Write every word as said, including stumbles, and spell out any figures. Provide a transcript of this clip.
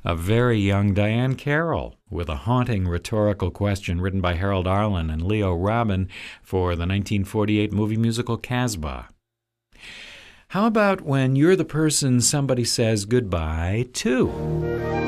a very young Diane Carroll with a haunting rhetorical question written by Harold Arlen and Leo Robin for the nineteen forty-eight movie musical Casbah. How about when you're the person somebody says goodbye to?